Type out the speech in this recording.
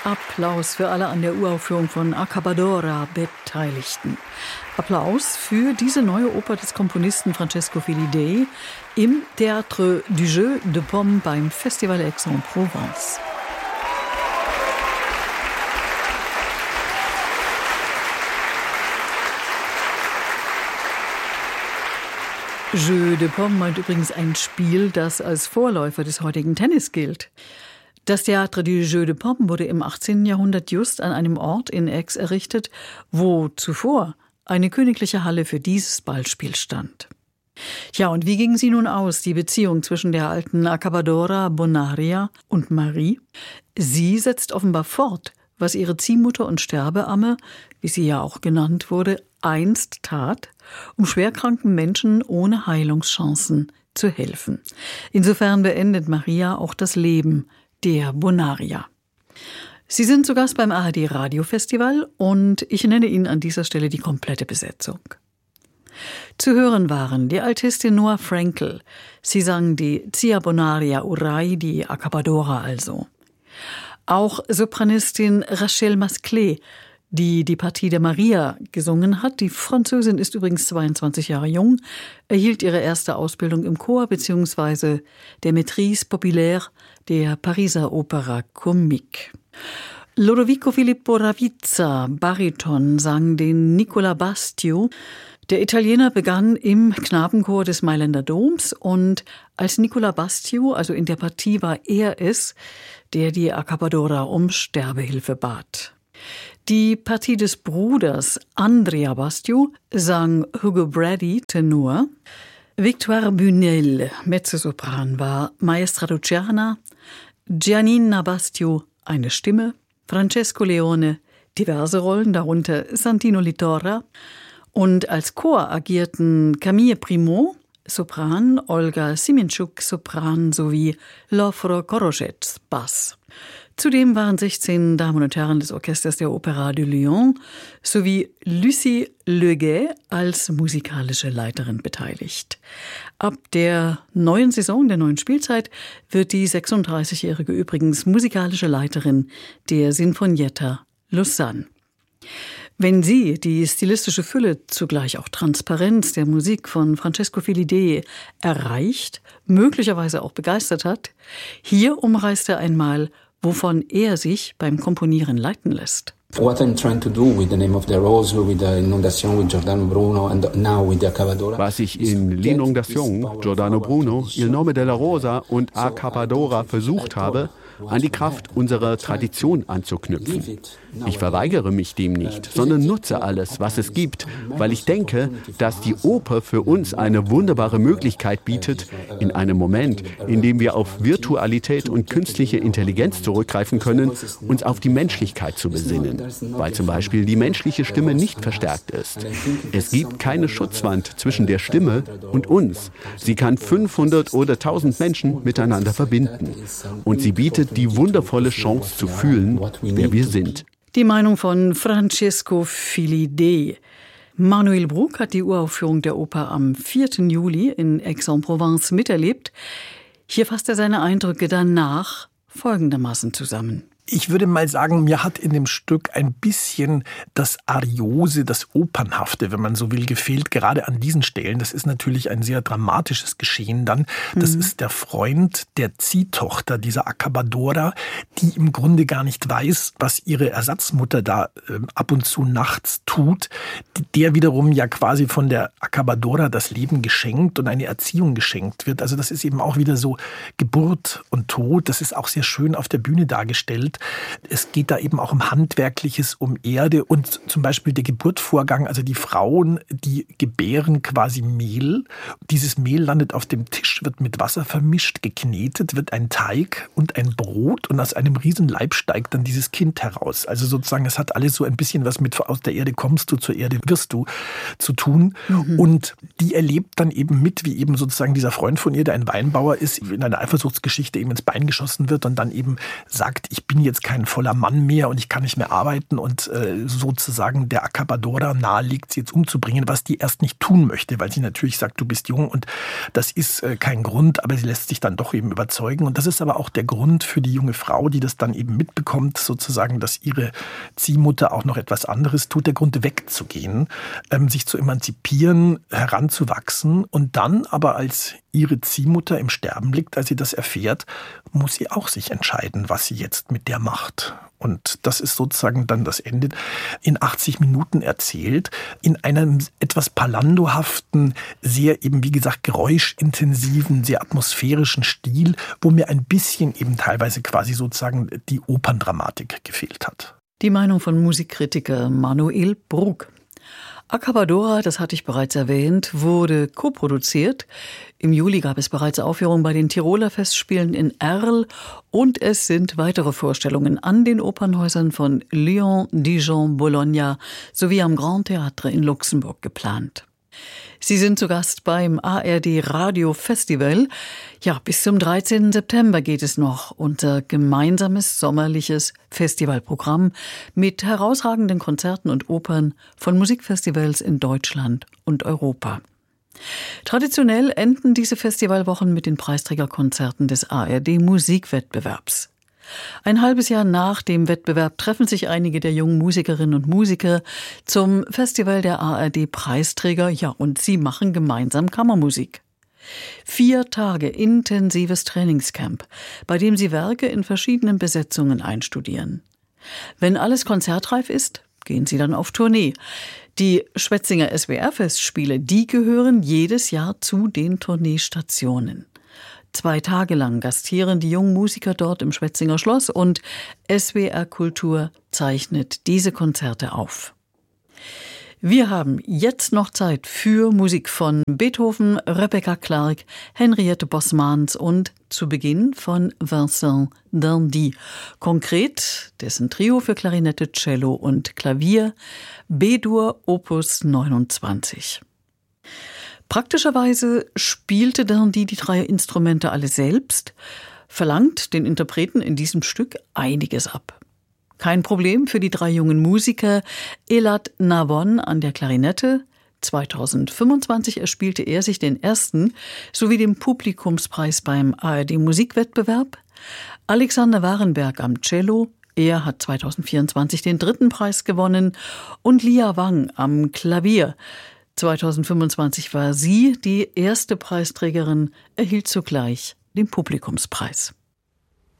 Applaus für alle an der Uraufführung von Accabadora Beteiligten. Applaus für diese neue Oper des Komponisten Francesco Filidei im Théâtre du Jeu de Paume beim Festival Aix-en-Provence. Jeu de Paume meint übrigens ein Spiel, das als Vorläufer des heutigen Tennis gilt. Das Théâtre du Jeu de Paume wurde im 18. Jahrhundert just an einem Ort in Aix errichtet, wo zuvor eine königliche Halle für dieses Ballspiel stand. Ja, und wie ging sie nun aus, die Beziehung zwischen der alten Accabadora Bonaria und Marie? Sie setzt offenbar fort, was ihre Ziehmutter und Sterbeamme, wie sie ja auch genannt wurde, einst tat, um schwerkranken Menschen ohne Heilungschancen zu helfen. Insofern beendet Maria auch das Leben der Bonaria. Sie sind zu Gast beim ARD Radiofestival und ich nenne Ihnen an dieser Stelle die komplette Besetzung. Zu hören waren die Altistin Noah Frankel. Sie sang die Zia Bonaria Urai, die Accabadora also. Auch Sopranistin Rachel Masclet, die die Partie der Maria gesungen hat. Die Französin ist übrigens 22 Jahre jung, erhielt ihre erste Ausbildung im Chor bzw. der Maîtrise populaire der Pariser Opera Comique. Lodovico Filippo Ravizza, Bariton, sang den Nicola Bastio. Der Italiener begann im Knabenchor des Mailänder Doms und als Nicola Bastio, also in der Partie, war er es, der die Accabadora um Sterbehilfe bat. Die Partie des Bruders Andrea Bastio sang Hugo Brady, Tenor. Victoire Bunel, Mezzosopran, war Maestra Luciana. Giannina Bastio, eine Stimme. Francesco Leone, diverse Rollen, darunter Santino Litorra. Und als Chor agierten Camille Primot, Sopran, Olga Siminchuk, Sopran sowie Lofro Koroshetz, Bass. Zudem waren 16 Damen und Herren des Orchesters der Opéra de Lyon sowie Lucie Leguet als musikalische Leiterin beteiligt. Ab der neuen Saison, der neuen Spielzeit, wird die 36-Jährige übrigens musikalische Leiterin der Sinfonietta Lausanne. Wenn Sie die stilistische Fülle, zugleich auch Transparenz der Musik von Francesco Filidei erreicht, möglicherweise auch begeistert hat, hier umreißt er einmal, wovon er sich beim Komponieren leiten lässt. What I'm trying to do with the Name of the Rose, with the Inundation, with Giordano Bruno and now with the Accabadora. Was ich in L'Inondation, Giordano Bruno, Il Nome della Rosa und Accabadora versucht habe, an die Kraft unserer Tradition anzuknüpfen. Ich verweigere mich dem nicht, sondern nutze alles, was es gibt, weil ich denke, dass die Oper für uns eine wunderbare Möglichkeit bietet, in einem Moment, in dem wir auf Virtualität und künstliche Intelligenz zurückgreifen können, uns auf die Menschlichkeit zu besinnen, weil zum Beispiel die menschliche Stimme nicht verstärkt ist. Es gibt keine Schutzwand zwischen der Stimme und uns. Sie kann 500 oder 1000 Menschen miteinander verbinden. Und sie bietet die wundervolle Chance zu fühlen, wer wir sind. Die Meinung von Francesco Filidei. Manuel Bruck hat die Uraufführung der Oper am 4. Juli in Aix-en-Provence miterlebt. Hier fasst er seine Eindrücke danach folgendermaßen zusammen. Ich würde mal sagen, mir hat in dem Stück ein bisschen das Ariose, das Opernhafte, wenn man so will, gefehlt, gerade an diesen Stellen. Das ist natürlich ein sehr dramatisches Geschehen dann. Das ist der Freund der Ziehtochter dieser Accabadora, die im Grunde gar nicht weiß, was ihre Ersatzmutter da ab und zu nachts tut. Der wiederum ja quasi von der Accabadora das Leben geschenkt und eine Erziehung geschenkt wird. Also das ist eben auch wieder so Geburt und Tod. Das ist auch sehr schön auf der Bühne dargestellt. Es geht da eben auch um Handwerkliches, um Erde und zum Beispiel der Geburtsvorgang. Also die Frauen, die gebären quasi Mehl. Dieses Mehl landet auf dem Tisch, wird mit Wasser vermischt, geknetet, wird ein Teig und ein Brot und aus einem Riesenleib steigt dann dieses Kind heraus. Also sozusagen, es hat alles so ein bisschen was mit aus der Erde kommst du, zur Erde wirst du zu tun. Und die erlebt dann eben mit, wie eben sozusagen dieser Freund von ihr, der ein Weinbauer ist, in einer Eifersuchtsgeschichte eben ins Bein geschossen wird und dann eben sagt, ich bin bin jetzt kein voller Mann mehr und ich kann nicht mehr arbeiten und sozusagen der Accapadora nahelegt, sie jetzt umzubringen, was die erst nicht tun möchte, weil sie natürlich sagt, du bist jung und das ist kein Grund, aber sie lässt sich dann doch eben überzeugen. Und das ist aber auch der Grund für die junge Frau, die das dann eben mitbekommt, sozusagen, dass ihre Ziehmutter auch noch etwas anderes tut, der Grund wegzugehen, sich zu emanzipieren, heranzuwachsen und dann aber als ihre Ziehmutter im Sterben liegt, als sie das erfährt, muss sie auch sich entscheiden, was sie jetzt mit der macht. Und das ist sozusagen dann das Ende in 80 Minuten erzählt, in einem etwas Palando-haften, sehr eben, wie gesagt, geräuschintensiven, sehr atmosphärischen Stil, wo mir ein bisschen eben teilweise quasi sozusagen die Operndramatik gefehlt hat. Die Meinung von Musikkritiker Manuel Brug. Accapadora, das hatte ich bereits erwähnt, wurde koproduziert. Im Juli gab es bereits Aufführungen bei den Tiroler Festspielen in Arles und es sind weitere Vorstellungen an den Opernhäusern von Lyon, Dijon, Bologna sowie am Grand Théâtre in Luxemburg geplant. Sie sind zu Gast beim ARD Radio Festival. Ja, bis zum 13. September geht es noch. Unser gemeinsames sommerliches Festivalprogramm mit herausragenden Konzerten und Opern von Musikfestivals in Deutschland und Europa. Traditionell enden diese Festivalwochen mit den Preisträgerkonzerten des ARD Musikwettbewerbs. Ein halbes Jahr nach dem Wettbewerb treffen sich einige der jungen Musikerinnen und Musiker zum Festival der ARD-Preisträger, ja, und sie machen gemeinsam Kammermusik. 4 Tage intensives Trainingscamp, bei dem sie Werke in verschiedenen Besetzungen einstudieren. Wenn alles konzertreif ist, gehen sie dann auf Tournee. Die Schwetzinger SWR-Festspiele, die gehören jedes Jahr zu den Tourneestationen. 2 Tage lang gastieren die jungen Musiker dort im Schwetzinger Schloss und SWR Kultur zeichnet diese Konzerte auf. Wir haben jetzt noch Zeit für Musik von Beethoven, Rebecca Clark, Henriette Bosmans und zu Beginn von Vincent d'Indy. Konkret dessen Trio für Klarinette, Cello und Klavier, B-Dur Opus 29. Praktischerweise spielte d'Indy die 3 Instrumente alle selbst, verlangt den Interpreten in diesem Stück einiges ab. Kein Problem für die 3 jungen Musiker. Elad Navon an der Klarinette. 2025 erspielte er sich den ersten sowie den Publikumspreis beim ARD Musikwettbewerb. Alexander Warenberg am Cello. Er hat 2024 den 3. Preis gewonnen. Und Lia Wang am Klavier. 2025 war sie die erste Preisträgerin, erhielt zugleich den Publikumspreis.